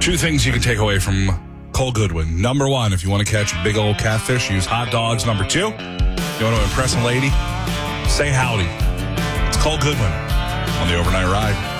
Two things you can take away from Cole Goodwin. Number one, if you want to catch a big old catfish, use hot dogs. Number two, you want to impress a lady, say howdy. It's Cole Goodwin on the Overnight Ride.